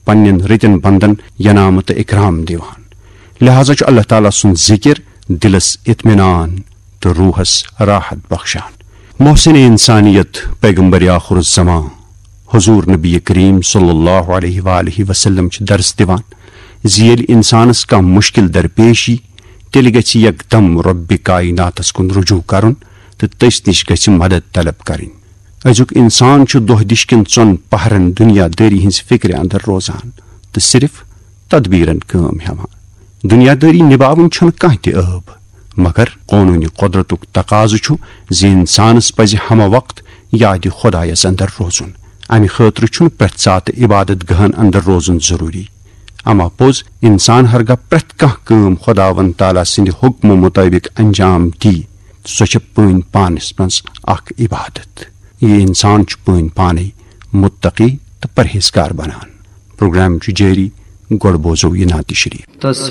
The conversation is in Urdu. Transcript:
پنن رتن بندن ینامت اکرام دیوان. لہذا اللہ تعالیٰ سن ذکر دلس اطمینان تو روحس راحت بخشان. محسن انسانیت پیغمبر آخر الزمان حضور نبی کریم صلی اللہ علیہ وآلہ وسلم درس دیوان زیل انسانس کا مشکل درپیشی تیل گژھِ یکدم رب کائناتس کن رجوع کرن تو تس نش گژھِ مدد طلب کرن. ازیک انسان دہ دش کن ژون پہرن دنیا داری ہز فکر اندر روزان تو صرف تدبیرن کام ہیوان. دنیا داری نباون چھن کانٛہہ تہِ عٲب مگر قونوٗنی قدرتُک تقاضہٕ چھُ زِ انسانس پزِ ہمہ وقت یادِ خۄدایس اندر روزُن. امہِ خٲطرٕ چھُنہٕ پرٛٮ۪تھ ساتہٕ عبادت گاہن اندر روزُن ضروٗری. اما پوٚز انسان ہرگاہ پرٛٮ۪تھ کانٛہہ کٲم خۄداوند تعالیٰ سٕنٛدِ حُکمہٕ مُطٲبق انجام دی سۄ چھِ پٲنۍ پانس منٛز اکھ عبادت. یہ انسان چھُ پٲنۍ پانے متقی تہٕ پرہیزگار بنان. پروگرام چھُ جٲری، گۄڈٕ بوزو یہ نعتِ شریف.